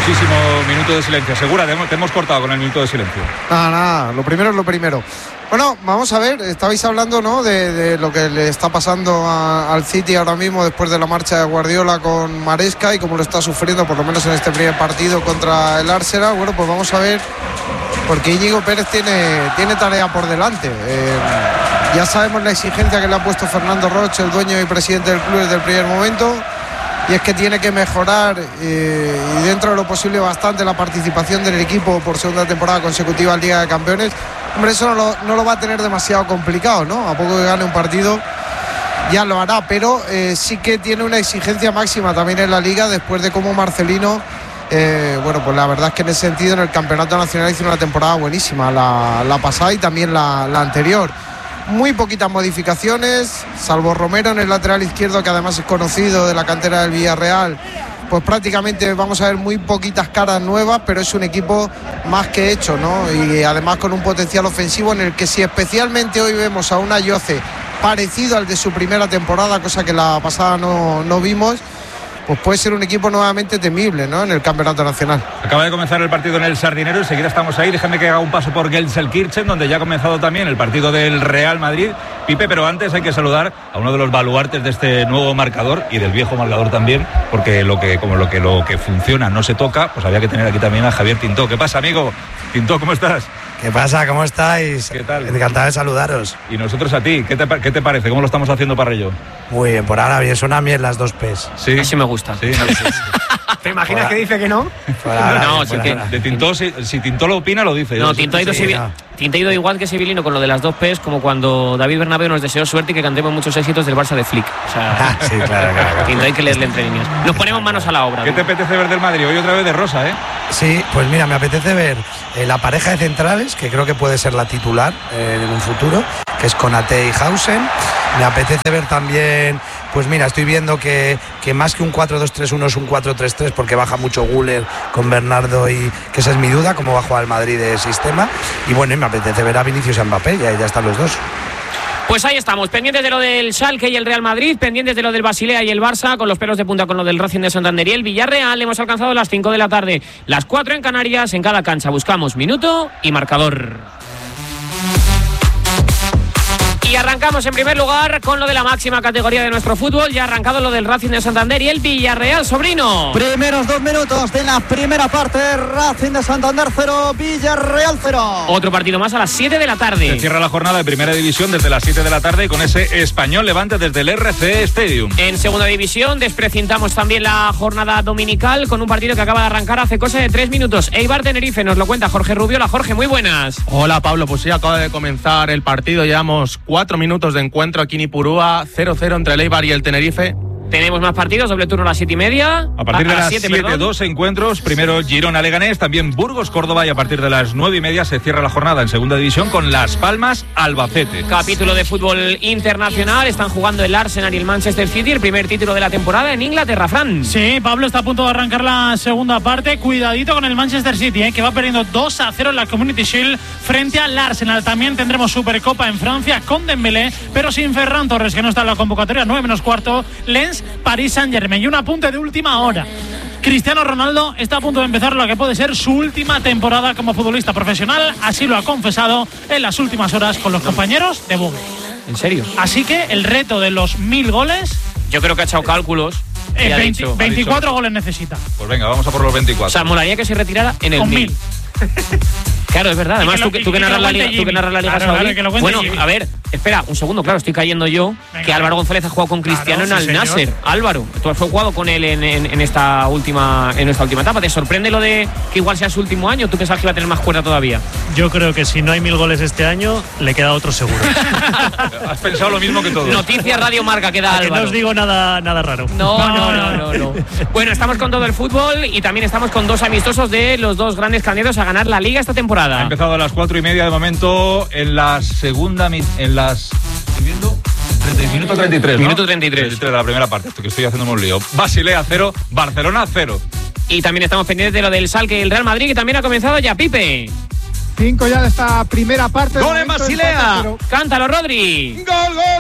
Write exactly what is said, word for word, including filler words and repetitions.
famosísimo minuto de silencio. Segura, te hemos cortado con el minuto de silencio. Nada, nada, lo primero es lo primero. Bueno, vamos a ver, estabais hablando, ¿no?, de, de lo que le está pasando a, al City ahora mismo después de la marcha de Guardiola con Maresca y cómo lo está sufriendo, por lo menos en este primer partido contra el Arsenal. Bueno, pues vamos a ver, porque Íñigo Pérez tiene, tiene tarea por delante. Eh, ya sabemos la exigencia que le ha puesto Fernando Roche, el dueño y presidente del club, desde el primer momento, y es que tiene que mejorar eh, y dentro de lo posible bastante la participación del equipo por segunda temporada consecutiva en Liga de Campeones. Hombre, eso no lo, no lo va a tener demasiado complicado, ¿no? A poco que gane un partido ya lo hará, pero eh, sí que tiene una exigencia máxima también en la Liga, después de cómo Marcelino, eh, bueno, pues la verdad es que en ese sentido en el Campeonato Nacional hizo una temporada buenísima, la, la pasada y también la, la anterior. Muy poquitas modificaciones, salvo Romero en el lateral izquierdo, que además es conocido de la cantera del Villarreal. Pues prácticamente vamos a ver muy poquitas caras nuevas, pero es un equipo más que hecho, ¿no? Y además con un potencial ofensivo en el que, si especialmente hoy vemos a un Ayoce parecido al de su primera temporada, cosa que la pasada no, no vimos, pues puede ser un equipo nuevamente temible, ¿no?, en el Campeonato Nacional. Acaba de comenzar el partido en el Sardinero, enseguida estamos ahí. Déjame que haga un paso por Gelsenkirchen, donde ya ha comenzado también el partido del Real Madrid, Pipe, pero antes hay que saludar a uno de los baluartes de este nuevo marcador y del viejo marcador también, porque lo que como lo que lo que funciona no se toca, pues había que tener aquí también a Javier Tintó. ¿Qué pasa, amigo? Tintó, ¿cómo estás? ¿Qué pasa? ¿Cómo estáis? ¿Qué tal? Encantado de saludaros. Y nosotros a ti. ¿Qué te, qué te parece? ¿Cómo lo estamos haciendo, Parrello? Muy bien, por ahora bien. Suenan bien las dos P's. Sí. Así me gusta. Sí, sí, sí. ¿Te imaginas que dice que no? Ahora, no, bien, sí que... De Tintó, si, si Tintó lo opina, lo dice. No, Yo Tintó ha ido, sí, Sivi... no. Tintó ha ido igual que Sevilino con lo de las dos P's, como cuando David Bernabéu nos deseó suerte y que cantemos muchos éxitos del Barça de Flick. O sea, Ah, sí, claro, claro. Tintó hay que leerle entre líneas. Nos ponemos manos a la obra. ¿Qué te apetece ver del Madrid? Hoy otra vez de rosa, ¿eh? Sí, pues mira, me apetece ver eh, la pareja de centrales, que creo que puede ser la titular eh, en un futuro, que es Konaté y Hausen. Me apetece ver también, pues mira, estoy viendo que, que más que un cuatro dos tres uno es un cuatro tres tres, porque baja mucho Güler con Bernardo, y que esa es mi duda, cómo va a jugar el Madrid de sistema. Y bueno, y me apetece ver a Vinicius y a Mbappé, ya, ya están los dos. Pues ahí estamos, pendientes de lo del Schalke y el Real Madrid, pendientes de lo del Basilea y el Barça, con los pelos de punta con lo del Racing de Santander y el Villarreal. Hemos alcanzado las cinco de la tarde, las cuatro en Canarias. En cada cancha buscamos minuto y marcador. Y arrancamos en primer lugar con lo de la máxima categoría de nuestro fútbol. Ya ha arrancado lo del Racing de Santander y el Villarreal, sobrino. Primeros dos minutos de la primera parte. Racing de Santander cero, Villarreal cero. Otro partido más a las siete de la tarde. Se cierra la jornada de primera división desde las siete de la tarde y con ese Español Levante desde el R C Stadium. En segunda división desprecintamos también la jornada dominical con un partido que acaba de arrancar hace cosa de tres minutos. Eibar Tenerife, nos lo cuenta Jorge Rubiola. Jorge, muy buenas. Hola Pablo, pues sí, acaba de comenzar el partido. Llevamos cuatro minutos de encuentro aquí en Ipurúa, cero cero entre el Eibar y el Tenerife. Tenemos más partidos, doble turno a las siete y media. A partir de las siete, siete, dos encuentros. Primero Girona-Leganés, también Burgos-Córdoba, y a partir de las nueve y media se cierra la jornada en segunda división con Las Palmas-Albacete. Capítulo de fútbol internacional. Están jugando el Arsenal y el Manchester City, el primer título de la temporada en Inglaterra, Fran. Sí, Pablo, está a punto de arrancar la segunda parte. Cuidadito con el Manchester City, ¿eh? que va perdiendo dos a cero en la Community Shield frente al Arsenal. También tendremos Supercopa en Francia con Dembélé, pero sin Ferran Torres, que no está en la convocatoria. nueve menos cuarto, Lens, París Saint-Germain. Y un apunte de última hora. Cristiano Ronaldo está a punto de empezar lo que puede ser su última temporada como futbolista profesional. Así lo ha confesado en las últimas horas con los compañeros de Bugue. ¿En serio? Así que el reto de los mil goles... Yo creo que ha echado cálculos. Eh, y ha veinte, dicho, veinticuatro ha dicho. goles necesita. Pues venga, vamos a por los veinticuatro. O sea, molaría que se retirara en el Con mil. mil. Claro, es verdad. Además, que lo- tú, que- y tú que que narras lo la cuente liga, tú que Jimmy. narras la liga Claro, saudí. claro, que lo cuente Bueno, Jimmy. a ver, espera, un segundo, claro, estoy cayendo yo. Venga, que Álvaro González ha jugado con Cristiano Claro, en sí, Al señor. Nasser. Álvaro, tú has jugado con él en, en- en esta última en esta última etapa. ¿Te sorprende lo de que igual sea su último año? ¿Tú pensabas que iba a tener más cuerda todavía? Yo creo que si no hay mil goles este año, le queda otro seguro. Has pensado lo mismo que todos. Noticias Radio Marca que da Que no Álvaro. os digo nada, nada raro. No, no, no, no, no. Bueno, estamos con todo el fútbol y también estamos con dos amistosos de los dos grandes candidatos a ganar la liga esta Ha temporada. empezado a las cuatro y media de momento en la segunda mi- en las ¿estoy viendo? treinta, minuto treinta y tres, ¿no? Minuto treinta y tres. treinta y tres de la primera parte, esto que estoy haciendo un lío. Basilea cero, Barcelona cero. Y también estamos pendientes de lo del Schalke y el Real Madrid, que también ha comenzado ya, Pipe. Cinco ya de esta primera parte. ¡Gol en Basilea! Cántalo, Rodri. ¡Gol, gol!